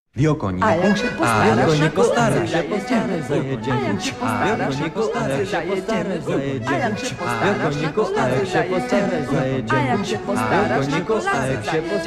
Wiokoniku, A jak się postarasz, wiokoniku, to staraj zajedzie. się, postaraj, zajedzie. A jak się postarasz, Wiokoniku, to staraj się, zajedzie. postaraj, zajedzie. A jak się postarasz, Wiokoniku, to a jak się zajedzie. postaraj, zajedzie. A jak się postarasz, Wiokoniku, to a jak się zajedzie.